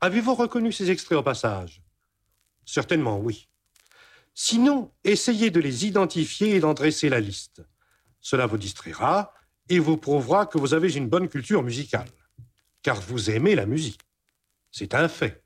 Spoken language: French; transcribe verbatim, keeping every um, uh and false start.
Avez-vous reconnu ces extraits au passage? Certainement, oui. Sinon, essayez de les identifier et d'en dresser la liste. Cela vous distraira et vous prouvera que vous avez une bonne culture musicale. Car vous aimez la musique. C'est un fait.